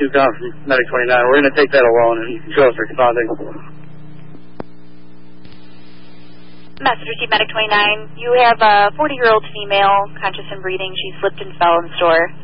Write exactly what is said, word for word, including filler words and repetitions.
two calls from Medic twenty-nine. We're going to take that alone and show us responding. Message received, Medic twenty-nine. You have a forty-year-old female, conscious and breathing. She slipped and fell in the store.